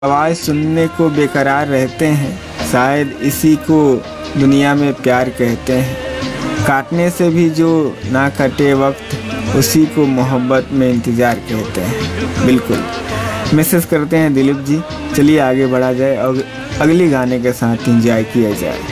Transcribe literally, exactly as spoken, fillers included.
आवाज़ सुनने को बेकरार रहते हैं, शायद इसी को दुनिया में प्यार कहते हैं। काटने से भी जो ना कटे वक्त, उसी को मोहब्बत में इंतज़ार कहते हैं। बिल्कुल मैसेज करते हैं दिलीप जी। चलिए आगे बढ़ा जाए और अगली गाने के साथ एंजॉय किया जाए।